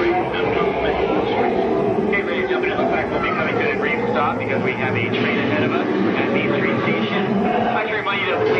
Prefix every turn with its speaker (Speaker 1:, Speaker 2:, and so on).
Speaker 1: Okay, ladies and gentlemen, it looks like we'll be coming to a brief stop because we have a train ahead of us at Main Street Station. I'd like to remind you to